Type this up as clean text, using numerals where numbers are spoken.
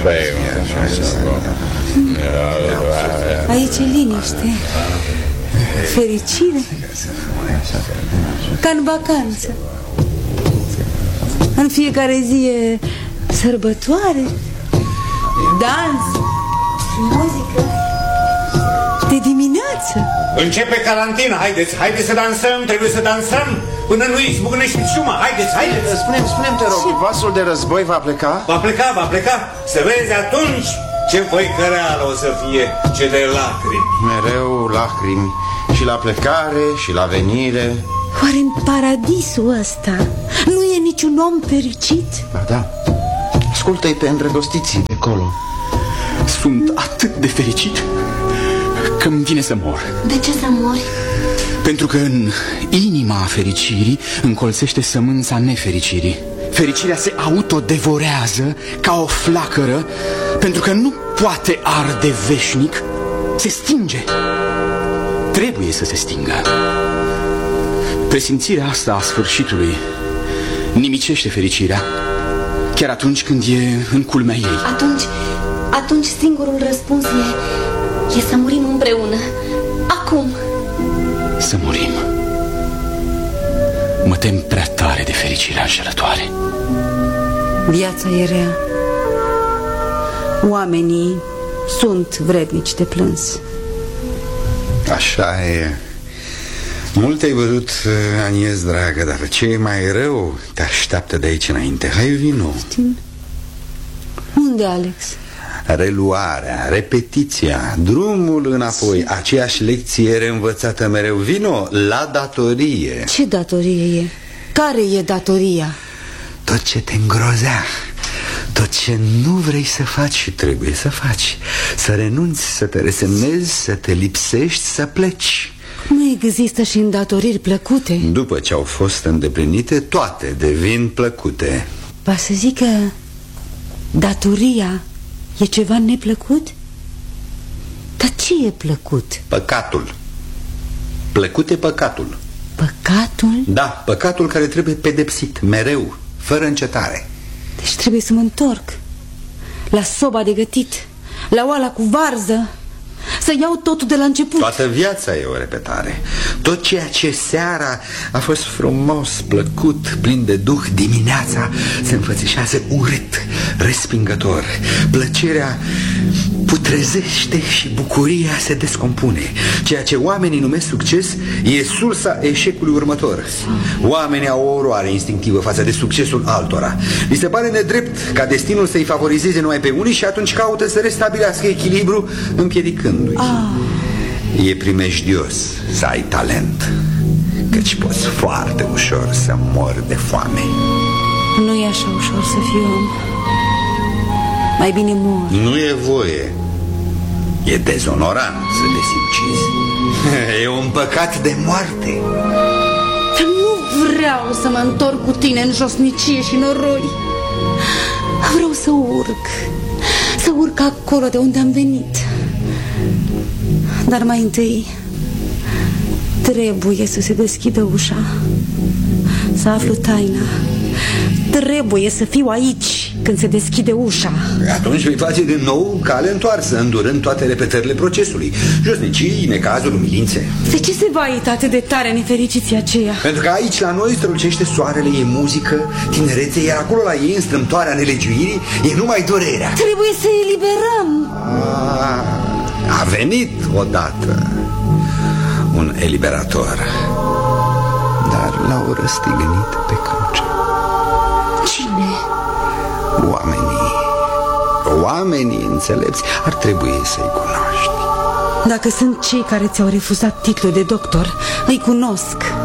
Aici e liniște, fericire, ca în vacanță. În fiecare zi e sărbătoare, dans, muzică. De dimineață începe carantina, haideți să dansăm, trebuie să dansăm până nu izbucnește ciuma, haideți. Spune-mi, te rog, vasul de război va pleca? Va pleca, să vezi atunci ce făicăreală o să fie, ce de lacrimi. Mereu lacrimi, și la plecare și la venire. Oare în paradisul ăsta nu e niciun om fericit? Da, ascultă-i pe îndrăgostiții de acolo. Sunt atât de fericit că îmi vine să mor. De ce să mori? Pentru că în inima fericirii încolțește sămânța nefericirii. Fericirea se autodevorează ca o flacără, pentru că nu poate arde veșnic, se stinge. Trebuie să se stingă. Presimțirea asta a sfârșitului nimicește fericirea, chiar atunci când e în culmea ei. Atunci singurul răspuns e să murim împreună. Acum. Să murim. Mă tem prea tare de fericirea înșelătoare. Viața e rea. Oamenii sunt vrednici de plâns. Așa e. Mult ai văzut, Anies, dragă, dar ce e mai rău te așteaptă de aici înainte. Hai, vino. Unde, Alex? Reluarea, repetiția, drumul înapoi, aceeași lecție reînvățată mereu. Vino la datorie. Ce datorie e? Care e datoria? Tot ce te îngrozea, tot ce nu vrei să faci și trebuie să faci. Să renunți, să te resemnezi, să te lipsești, să pleci. Nu există și îndatoriri plăcute? După ce au fost îndeplinite, toate devin plăcute. Va să zic că datoria e ceva neplăcut? Dar ce e plăcut? Păcatul. Plăcut e păcatul. Păcatul? Da, păcatul care trebuie pedepsit, mereu, fără încetare. Deci trebuie să mă întorc la soba de gătit, la oala cu varză, să iau totul de la început. Toată viața e o repetare. Tot ceea ce seara a fost frumos, plăcut, plin de duh, dimineața se înfățișează urât, respingător. Plăcerea putrezește și bucuria se descompune. Ceea ce oamenii numesc succes e sursa eșecului următor. Oamenii au o oroare instinctivă față de succesul altora. Li se pare nedrept ca destinul să-i favorizeze numai pe unii și atunci caută să restabilească echilibru, împiedicându-i. E primejdios să ai talent, căci poți foarte ușor să mori de foame. Nu e așa ușor să fiu om. Mai bine mor. Nu e voie. E dezonorant să te simțizi. E un păcat de moarte. Dar nu vreau să mă întorc cu tine în josnicie și noroi. Vreau să urc. Să urc acolo de unde am venit. Dar mai întâi trebuie să se deschidă ușa, să aflu taina. Trebuie să fiu aici când se deschide ușa. Atunci vei face din nou cale întoarsă, îndurând toate repetările procesului. Josnicii, necazuri, umilințe. De ce se va uita atât de tare nefericiții aceia? Pentru că aici la noi strălucește soarele, e muzică, tinerețe, iar acolo la ei, în strâmtoarea nelegiuirii, e numai durerea. Trebuie să eliberăm. A venit odată un eliberator, dar l-au răstignit pe cruce. Cine? Oamenii înțelepți, ar trebui să-i cunoști. Dacă sunt cei care ți-au refuzat titlul de doctor, îi cunosc.